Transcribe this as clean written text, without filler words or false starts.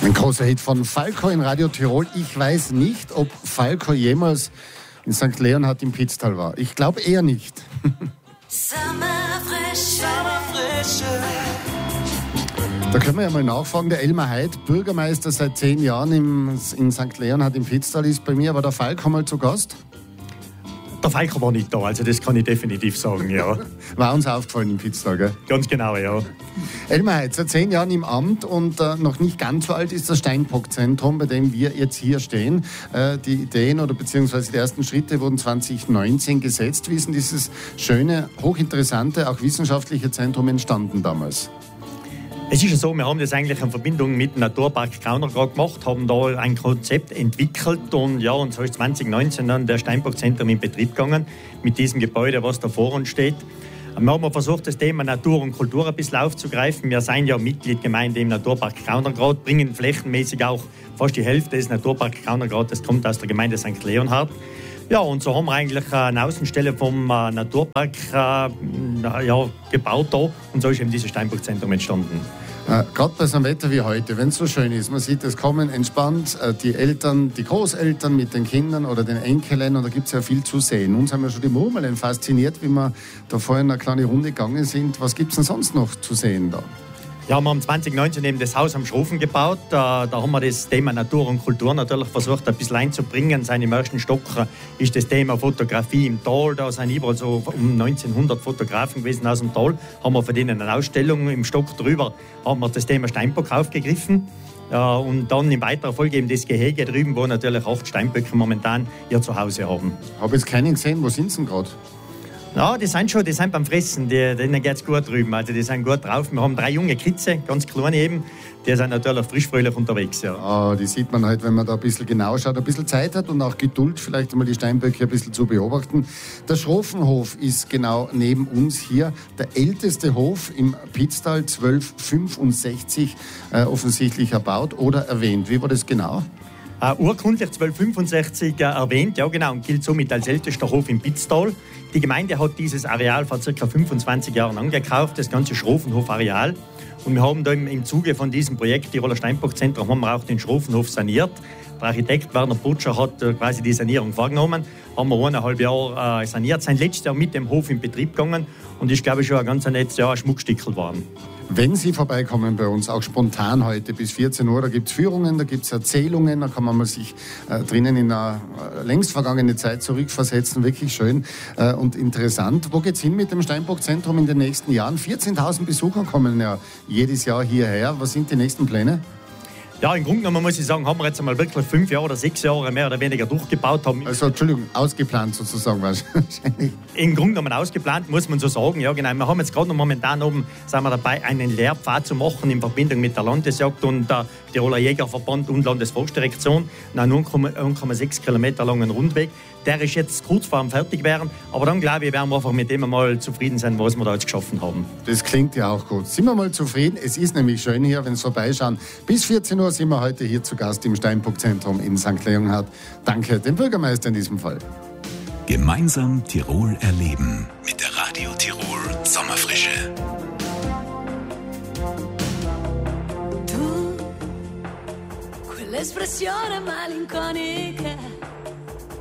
Ein großer Hit von Falco in Radio Tirol. Ich weiß nicht, ob Falco jemals in St. Leonhard im Pitztal war. Ich glaube eher nicht. Sommerfrische. Da können wir ja mal nachfragen. Der Elmar Heid, Bürgermeister seit 10 Jahren in St. Leonhard im Pitztal, ist bei mir. Aber der Falco mal zu Gast? Der Falco war nicht da, also das kann ich definitiv sagen, ja. War uns aufgefallen im Pitztal, gell? Ganz genau, ja. Elmar Heid, seit 10 Jahren im Amt und noch nicht ganz so alt ist das Steinbock-Zentrum, bei dem wir jetzt hier stehen. Die Ideen oder beziehungsweise die ersten Schritte wurden 2019 gesetzt. Wie ist denn dieses schöne, hochinteressante, auch wissenschaftliche Zentrum entstanden damals? Es ist ja so, wir haben das eigentlich in Verbindung mit dem Naturpark Kaunergrad gemacht, haben da ein Konzept entwickelt und so ist 2019 dann der Steinbock-Zentrum in Betrieb gegangen, mit diesem Gebäude, was da vor uns steht. Wir haben versucht, das Thema Natur und Kultur ein bisschen aufzugreifen. Wir sind ja Mitgliedgemeinde im Naturpark Kaunergrad, bringen flächenmäßig auch fast die Hälfte des Naturpark Kaunergrad, das kommt aus der Gemeinde St. Leonhard. Ja, und so haben wir eigentlich eine Außenstelle vom Naturpark gebaut da, und so ist eben dieses Steinbock-Zentrum entstanden. Gerade bei so einem Wetter wie heute, wenn es so schön ist, man sieht es kommen entspannt, die Eltern, die Großeltern mit den Kindern oder den Enkeln, und da gibt es ja viel zu sehen. Uns haben ja schon die Murmeln fasziniert, wie wir da vorhin eine kleine Runde gegangen sind. Was gibt es denn sonst noch zu sehen da? Ja, wir haben 2019 eben das Haus am Schrofen gebaut. Da haben wir das Thema Natur und Kultur natürlich versucht, ein bisschen einzubringen. Im ersten Stock ist das Thema Fotografie im Tal. Da sind überall so um 1900 Fotografen gewesen aus dem Tal. Haben wir für denen eine Ausstellung. Im Stock drüber haben wir das Thema Steinbock aufgegriffen. Und dann in weiterer Folge eben das Gehege drüben, wo natürlich 8 Steinböcke momentan ihr Zuhause haben. Habe jetzt keinen gesehen. Wo sind sie denn gerade? Ja, die sind beim Fressen, denen geht es gut drüben, also die sind gut drauf. Wir haben 3 junge Kitze, ganz kleine eben, die sind natürlich frisch fröhlich unterwegs. Ja. Die sieht man halt, wenn man da ein bisschen genau schaut, ein bisschen Zeit hat und auch Geduld, vielleicht einmal die Steinböcke ein bisschen zu beobachten. Der Schrofenhof ist genau neben uns hier, der älteste Hof im Pitztal, 1265 offensichtlich erbaut oder erwähnt. Wie war das genau? Urkundlich 1265 erwähnt, ja genau, und gilt somit als ältester Hof im Pitztal. Die Gemeinde hat dieses Areal vor ca. 25 Jahren angekauft, das ganze Schrofenhof-Areal. Und wir haben da im Zuge von diesem Projekt Tiroler Steinbock-Zentrum haben wir auch den Schrofenhof saniert. Der Architekt Werner Putscher hat quasi die Sanierung vorgenommen. Haben wir 1,5 Jahre saniert, sind letztes Jahr mit dem Hof in Betrieb gegangen und ist, glaube ich, schon ein ganz nettes Schmuckstückchen geworden. Wenn Sie vorbeikommen bei uns, auch spontan heute bis 14 Uhr, da gibt es Führungen, da gibt es Erzählungen, da kann man mal sich drinnen in eine längst vergangene Zeit zurückversetzen. Wirklich schön und interessant. Wo geht's hin mit dem Steinbock-Zentrum in den nächsten Jahren? 14.000 Besucher kommen ja jedes Jahr hierher. Was sind die nächsten Pläne? Ja, im Grunde genommen muss ich sagen, haben wir jetzt einmal wirklich 5 Jahre oder 6 Jahre mehr oder weniger durchgebaut. Also, Entschuldigung, ausgeplant sozusagen wahrscheinlich. Im Grunde genommen ausgeplant, muss man so sagen. Ja, genau. Wir haben jetzt gerade noch momentan oben, sind wir dabei, einen Lehrpfad zu machen in Verbindung mit der Landesjagd und der Tiroler Jägerverband und Landesforstdirektion. Einen 1,6 Kilometer langen Rundweg. Der ist jetzt kurz vor dem Fertigwerden, aber dann glaube ich, werden wir einfach mit dem mal zufrieden sein, was wir da jetzt geschaffen haben. Das klingt ja auch gut. Sind wir mal zufrieden? Es ist nämlich schön hier, wenn Sie vorbeischauen. Bis 14 Uhr sind wir heute hier zu Gast im Steinbock-Zentrum in St. Leonhard. Danke dem Bürgermeister in diesem Fall. Gemeinsam Tirol erleben mit der Radio Tirol Sommerfrische. Tu, quell'espressione malinconica